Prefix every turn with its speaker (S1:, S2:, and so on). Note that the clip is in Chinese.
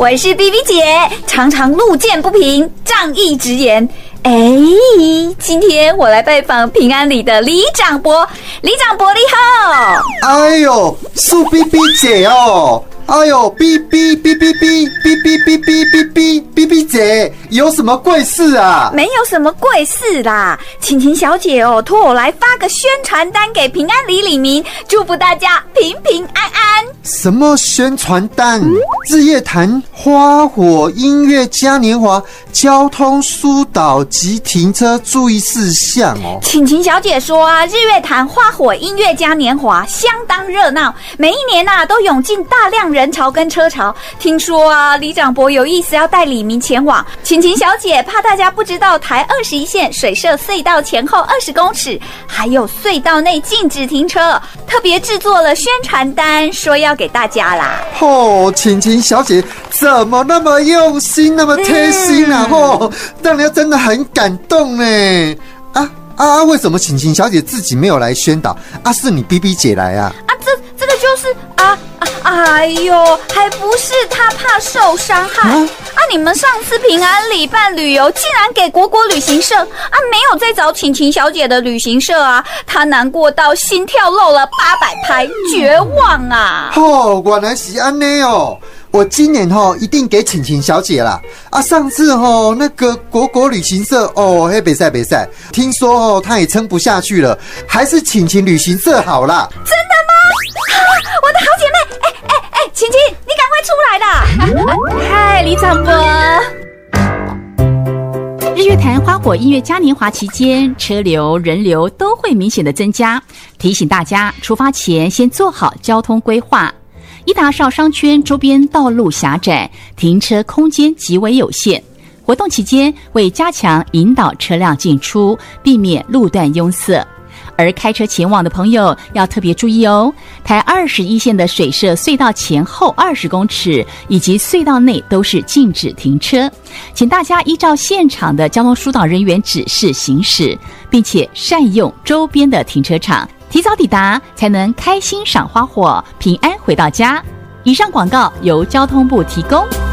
S1: 我是 BB 姐，常常路见不平，仗义直言。今天我来拜访平安里的李长伯，李长伯你好。
S2: 哎呦，是 BB 姐哦。哎呦 ，BB 姐，有什么贵事啊？
S1: 没有什么贵事啦，晴晴小姐哦，托我来发个宣传单给平安里里民，祝福大家平平安安。
S2: 什么宣传单？日月潭花火音乐嘉年华交通疏导及停车注意事项哦。
S1: 晴晴小姐说啊，日月潭花火音乐嘉年华相当热闹，每一年啊都涌进大量人潮跟车潮。听说啊，李长伯有意思要带里民前往，晴晴小姐怕大家不知道，台21线水社隧道前后20公尺，还有隧道内禁止停车，特别制作了宣传单，说要给大家啦。
S2: 晴晴小姐怎么那么用心，那么贴心啊？让人真的很感动呢。为什么晴晴小姐自己没有来宣导啊？是你 BB 姐来啊？
S1: 这个就是哎呦，还不是他怕受伤害你们上次平安里办旅游，竟然给国旅行社没有再找晴晴小姐的旅行社啊，他难过到心跳漏了800拍，绝望啊！
S2: 原来是这样哦。我今年一定给晴晴小姐啦！上次那个国旅行社不可以，听说他也撑不下去了，还是晴晴旅行社好啦。
S1: 真的吗？我的好姐妹，晴晴，你赶快出来啦！嗨，李长伯。
S3: 日月潭花火音乐嘉年华期间，车流人流都会明显的增加，提醒大家出发前先做好交通规划。一达邵商圈周边道路狭窄，停车空间极为有限。活动期间，为加强引导车辆进出，避免路段拥塞。而开车前往的朋友要特别注意哦，台21线的水社隧道前后20公尺以及隧道内都是禁止停车，请大家依照现场的交通疏导人员指示行驶，并且善用周边的停车场，提早抵达才能开心赏花火，平安回到家。以上广告由交通部提供。